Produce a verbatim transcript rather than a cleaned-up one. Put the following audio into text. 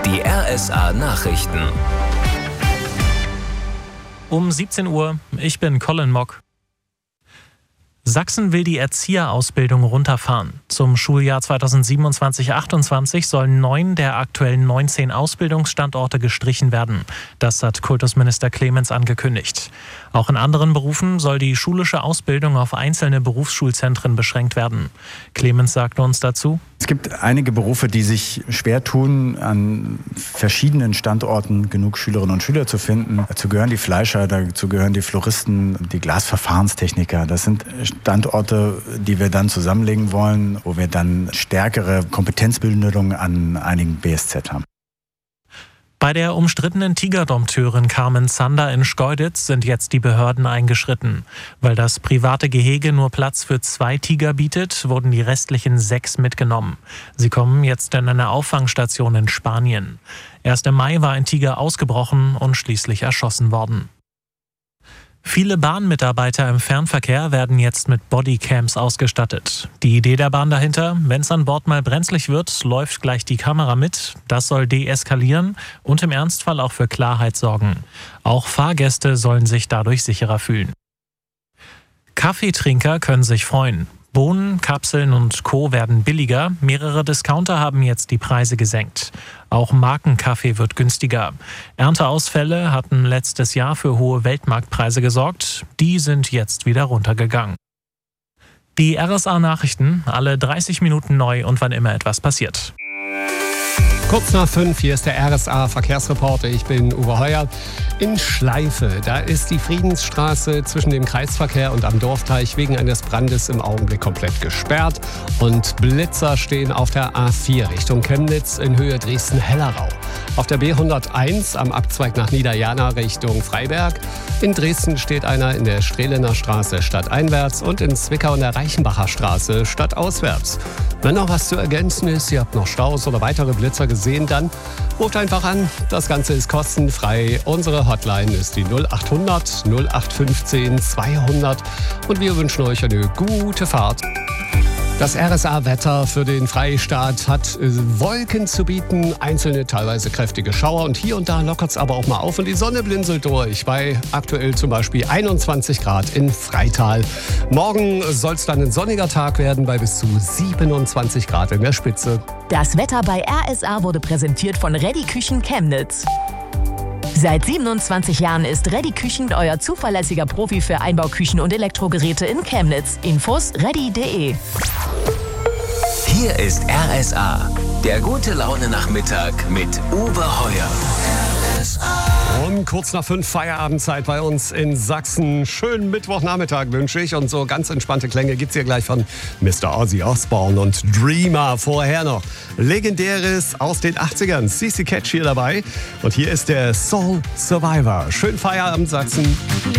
Die R S A-Nachrichten. Um siebzehn Uhr, ich bin Colin Mock. Sachsen will die Erzieherausbildung runterfahren. Zum Schuljahr zweitausendsiebenundzwanzig achtundzwanzig sollen neun der aktuellen neunzehn Ausbildungsstandorte gestrichen werden. Das hat Kultusminister Clemens angekündigt. Auch in anderen Berufen soll die schulische Ausbildung auf einzelne Berufsschulzentren beschränkt werden. Clemens sagte uns dazu: Es gibt einige Berufe, die sich schwer tun, an verschiedenen Standorten genug Schülerinnen und Schüler zu finden. Dazu gehören die Fleischer, dazu gehören die Floristen, die Glasverfahrenstechniker. Das sind Standorte, die wir dann zusammenlegen wollen, wo wir dann stärkere Kompetenzbildung an einigen B S Z haben. Bei der umstrittenen Tigerdompteurin Carmen Zander in Schkeuditz sind jetzt die Behörden eingeschritten. Weil das private Gehege nur Platz für zwei Tiger bietet, wurden die restlichen sechs mitgenommen. Sie kommen jetzt in eine Auffangstation in Spanien. Erst im Mai war ein Tiger ausgebrochen und schließlich erschossen worden. Viele Bahnmitarbeiter im Fernverkehr werden jetzt mit Bodycams ausgestattet. Die Idee der Bahn dahinter: wenn es an Bord mal brenzlig wird, läuft gleich die Kamera mit. Das soll deeskalieren und im Ernstfall auch für Klarheit sorgen. Auch Fahrgäste sollen sich dadurch sicherer fühlen. Kaffeetrinker können sich freuen. Bohnen, Kapseln und Co. werden billiger. Mehrere Discounter haben jetzt die Preise gesenkt. Auch Markenkaffee wird günstiger. Ernteausfälle hatten letztes Jahr für hohe Weltmarktpreise gesorgt. Die sind jetzt wieder runtergegangen. Die R S A-Nachrichten, alle dreißig Minuten neu und wann immer etwas passiert. Kurz nach fünf, hier ist der R S A-Verkehrsreporter, ich bin Uwe Heuer. In Schleife, da ist die Friedensstraße zwischen dem Kreisverkehr und am Dorfteich wegen eines Brandes im Augenblick komplett gesperrt. Und Blitzer stehen auf der A vier Richtung Chemnitz in Höhe Dresden-Hellerau. Auf der B hunderteins am Abzweig nach Niederjana Richtung Freiberg. In Dresden steht einer in der Strehlener Straße stadteinwärts und in Zwickau in der Reichenbacher Straße stadtauswärts. Wenn noch was zu ergänzen ist, ihr habt noch Staus oder weitere Blitzer gesehen, dann ruft einfach an. Das Ganze ist kostenfrei. Unsere Hotline ist die null acht hundert null acht fünfzehn zweihundert und wir wünschen euch eine gute Fahrt. Das R S A-Wetter für den Freistaat hat äh, Wolken zu bieten, einzelne teilweise kräftige Schauer und hier und da lockert es aber auch mal auf und die Sonne blinzelt durch bei aktuell zum Beispiel einundzwanzig Grad in Freital. Morgen soll es dann ein sonniger Tag werden bei bis zu siebenundzwanzig Grad in der Spitze. Das Wetter bei R S A wurde präsentiert von Reddy Küchen Chemnitz. Seit siebenundzwanzig Jahren ist Reddy Küchen euer zuverlässiger Profi für Einbauküchen und Elektrogeräte in Chemnitz. Infos reddy punkt de. Hier ist R S A, der gute Laune-Nachmittag mit Uwe Heuer. R S A. Und kurz nach fünf Feierabendzeit bei uns in Sachsen. Schönen Mittwochnachmittag wünsche ich. Und so ganz entspannte Klänge gibt's hier gleich von Mister Ozzy Osbourne und Dreamer. Vorher noch Legendäres aus den achtzigern. C C Catch hier dabei. Und hier ist der Soul Survivor. Schönen Feierabend, Sachsen.